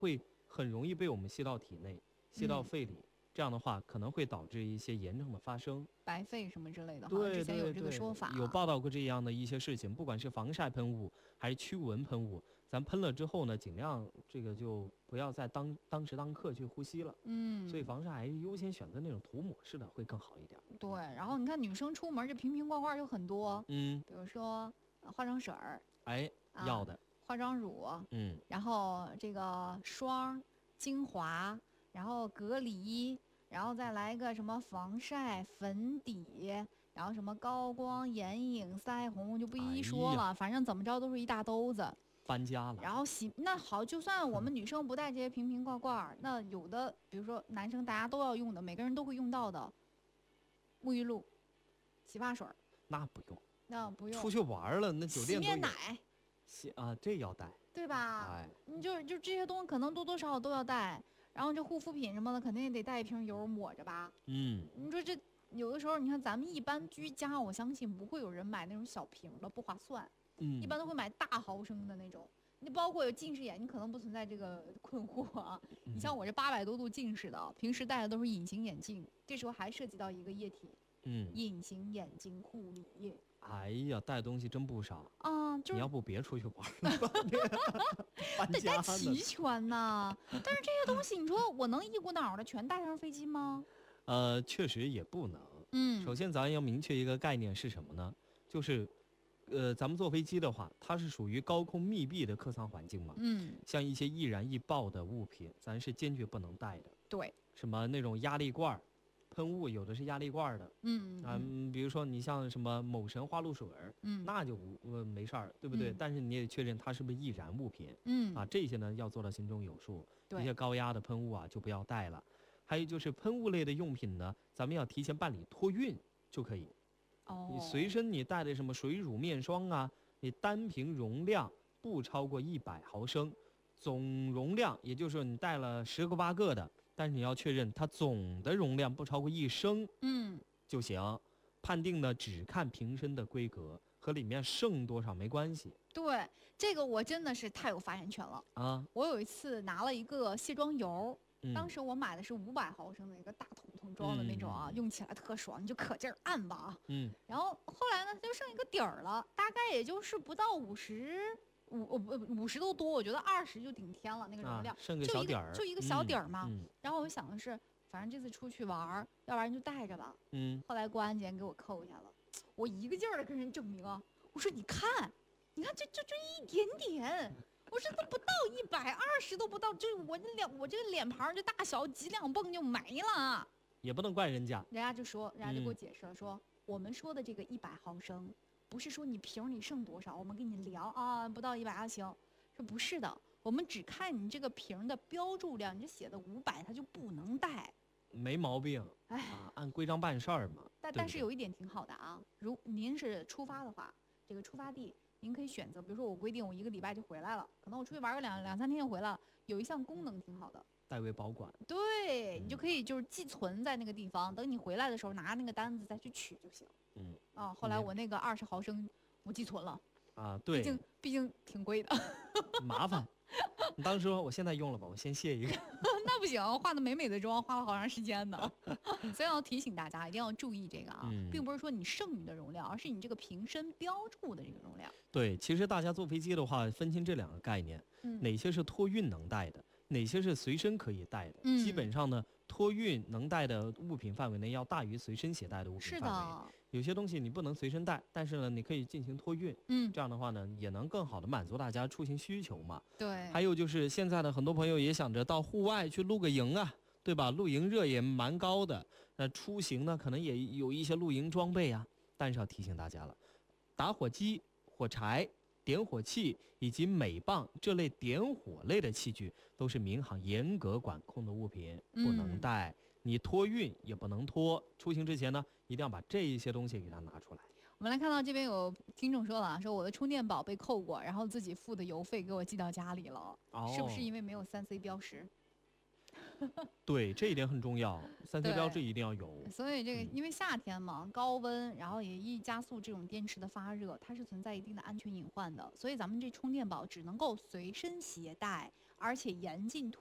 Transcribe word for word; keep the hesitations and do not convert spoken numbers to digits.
会很容易被我们吸到体内，吸到肺里。嗯，这样的话可能会导致一些炎症的发生， 白肺什么之类的。 对对对， 之前有这个说法， 有报道过这样的一些事情。不管是防晒喷雾还是驱蚊喷雾，咱喷了之后呢，尽量这个就不要在当当时当刻去呼吸了。 嗯， 所以防晒还是优先选择那种涂抹式的会更好一点。 对，然后你看女生出门这瓶瓶罐罐就很多， 嗯， 比如说化妆水儿， 哎， 啊、 要的化妆乳， 嗯， 然后这个霜、精华，然后隔离，然后再来一个什么防晒、粉底，然后什么高光、眼影、腮红，就不一一说了，哎、反正怎么着都是一大兜子。 搬家了。 然后洗那好，就算我们女生不带这些瓶瓶罐罐，嗯、那有的比如说男生大家都要用的，每个人都会用到的沐浴露、洗发水， 那不用， 那不用。 出去玩了，那酒店都有。 洗面奶， 洗啊，这要带， 对吧？ 哎， 你就就这些东西可能多多少少都要带。然后这护肤品什么的，肯定也得带一瓶油抹着吧。 嗯， 你说这有的时候，你看咱们一般居家，我相信不会有人买那种小瓶的，不划算。 嗯， 一般都会买大毫升的那种。你包括有近视眼，你可能不存在这个困惑啊。 嗯、 你像我这八百多度近视的，平时戴的都是隐形眼镜，这时候还涉及到一个液体， 嗯， 隐形眼镜护理液。 哎呀，带东西真不少啊、嗯！就是你要不别出去玩了， 得带齐全呐。但是这些东西，你说我能一股脑的全带上飞机吗？ 呃，确实也不能。 嗯， 首先咱要明确一个概念是什么呢？就是，呃，咱们坐飞机的话，它是属于高空密闭的客舱环境嘛。 嗯， 像一些易燃易爆的物品，咱是坚决不能带的。 对， 什么那种压力罐。喷雾有的是压力罐的， 嗯啊、嗯，比如说你像什么某神花露水， 嗯， 那就呃没事儿，对不对？ 嗯、 但是你也确认它是不是易燃物品， 嗯啊，这些呢要做到心中有数。 对， 一些高压的喷雾啊就不要带了。还有就是喷雾类的用品呢，咱们要提前办理托运就可以。 哦， 你随身你带的什么水乳面霜啊，你单瓶容量不超过一百毫升，总容量也就是说你带了十个八个的。但是你要确认它总的容量不超过一升， 嗯， 就行。判定呢，只看瓶身的规格，和里面剩多少没关系。 对，这个我真的是太有发言权了啊！ 我有一次拿了一个卸妆油， 嗯、 当时我买的是五百毫升的一个大桶桶装的那种啊， 嗯、 用起来特爽，你就可劲儿按吧啊。 嗯。 然后后来呢，就剩一个底儿了，大概也就是不到五十。五呃不五十都多，我觉得二十就顶天了那个容量， 啊、剩个小底儿， 就一个小底儿嘛。 嗯嗯、 然后我想的是，反正这次出去玩，要不然就带着吧。 嗯。 后来过安检给我扣下了，我一个劲儿的跟人证明啊，我说你看，你看这这这一点点，我说都不到一百二十都不到，就我这两我这个脸庞这大小几两泵就没了。 也不能怪人家， 人家就说，人家就给我解释了，说、嗯、我们说的这个一百毫升。不是说你瓶里剩多少，我们给你量啊，不到一百啊行，说不是的，我们只看你这个瓶的标注量，你这写的五百，它就不能带， 没毛病， 哎、 啊，按规章办事儿嘛。 但但是有一点挺好的啊，如您是出发的话，这个出发地您可以选择，比如说我规定我一个礼拜就回来了，可能我出去玩个两两三天就回来了，有一项功能挺好的。 代为保管， 对、嗯、你就可以就是寄存在那个地方，等你回来的时候拿那个单子再去取就行。 嗯啊，后来我那个二十毫升我寄存了啊，对， 毕竟毕竟挺贵的， 麻烦。你当时说我现在用了吧，我先卸一个。 那不行，化的美美的妆花了好长时间呢。所以要提醒大家一定要注意这个啊、嗯，并不是说你剩余的容量，而是你这个瓶身标注的这个容量。 对，其实大家坐飞机的话，分清这两个概念， 嗯、 哪些是托运能带的，哪些是随身可以带的。 嗯、 基本上呢，托运能带的物品范围呢，要大于随身携带的物品范围。 是的， 有些东西你不能随身带，但是呢，你可以进行托运。 嗯， 这样的话呢，也能更好的满足大家出行需求嘛。 对。 还有就是现在的很多朋友也想着到户外去露个营啊，对吧？露营热也蛮高的，那出行呢，可能也有一些露营装备啊。但是要提醒大家了，打火机、火柴、点火器以及镁棒这类点火类的器具都是民航严格管控的物品，不能带。嗯、你托运也不能拖。出行之前呢，一定要把这一些东西给它拿出来。 我们来看到这边有听众说了，说我的充电宝被扣过，然后自己付的邮费给我寄到家里了，哦、是不是因为没有三 C 标识？ 对，这一点很重要，三 C 标志一定要有。 所以这个因为夏天嘛，嗯、高温，然后也易加速这种电池的发热，它是存在一定的安全隐患的。所以咱们这充电宝只能够随身携带， 而且严禁